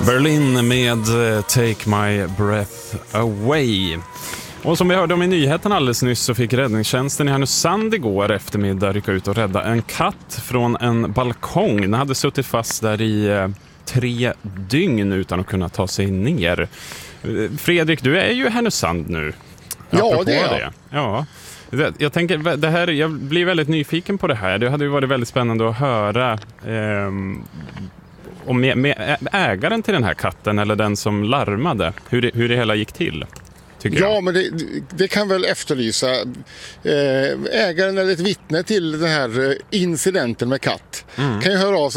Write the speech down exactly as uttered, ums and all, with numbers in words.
Berlin med Take My Breath Away. Och som vi hörde om i nyheten alldeles nyss så fick räddningstjänsten i Härnösand igår eftermiddag rycka ut och rädda en katt från en balkong. Den hade suttit fast där i eh, tre dygn utan att kunna ta sig ner. Fredrik, du är ju i Härnösand nu. Ja, det är jag. Det. Ja. Jag tänker, det här, jag blir väldigt nyfiken på det här. Det hade ju varit väldigt spännande att höra eh, om med, med ägaren till den här katten eller den som larmade, hur det, hur det hela gick till. Ja, jag. men det, det kan väl efterlysa eh, ägaren eller ett vittne till den här incidenten med katt. Mm. Kan ju höra av sig